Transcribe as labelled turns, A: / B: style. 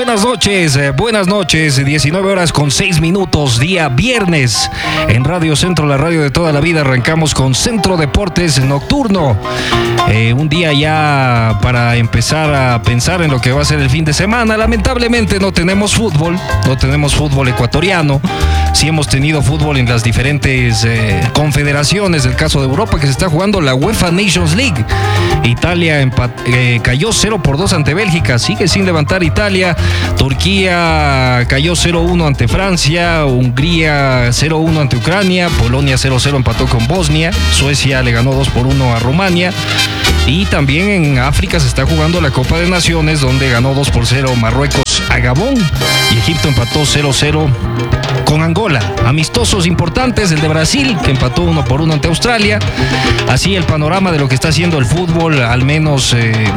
A: buenas noches, 19 horas con 6 minutos, día viernes, en Radio Centro, la radio de toda la vida. Arrancamos con Centro Deportes Nocturno, un día ya para empezar a pensar en lo que va a ser el fin de semana. Lamentablemente no tenemos fútbol ecuatoriano. Sí hemos tenido fútbol en las diferentes confederaciones. Del caso de Europa, que se está jugando la UEFA Nations League. Italia cayó 0-2 ante Bélgica, sigue sin levantar Italia. Turquía cayó 0-1 ante Francia, Hungría 0-1 ante Ucrania, Polonia 0-0 empató con Bosnia, Suecia le ganó 2-1 a Rumania. Y también en África se está jugando la Copa de Naciones, donde ganó 2-0 Marruecos a Gabón y Egipto empató 0-0 con Angola. Amistosos importantes, el de Brasil, que empató 1-1 ante Australia. Así el panorama de lo que está haciendo el fútbol, al menos